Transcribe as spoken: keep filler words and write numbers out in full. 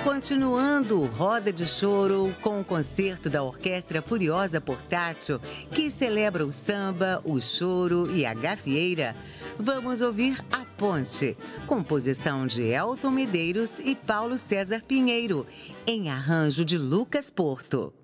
Continuando Roda de Choro com o concerto da Orquestra Furiosa Portátil, que celebra o samba, o choro e a gafieira, vamos ouvir A Ponte, composição de Elton Medeiros e Paulo César Pinheiro, em arranjo de Lucas Porto.